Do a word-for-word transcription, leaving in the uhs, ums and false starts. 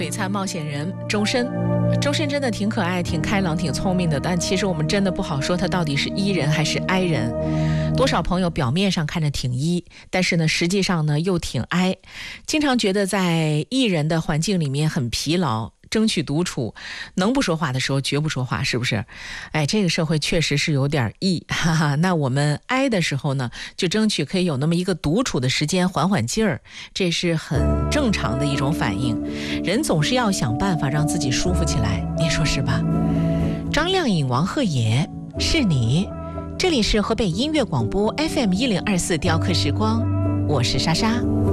璀璨冒险人周深。周深真的挺可爱、挺开朗、挺聪明的，但其实我们真的不好说他到底是 E 人还是 I 人。多少朋友表面上看着挺 E， 但是呢，实际上呢又挺 I， 经常觉得在 E 人的环境里面很疲劳。争取独处，能不说话的时候绝不说话，是不是？哎，这个社会确实是有点 E， 哈哈。那我们 I 的时候呢，就争取可以有那么一个独处的时间，缓缓劲儿，这是很正常的一种反应。人总是要想办法让自己舒服起来，你说是吧？张靓颖、王鹤野，是你。这里是河北音乐广播 F M 一零二四雕刻时光，我是莎莎。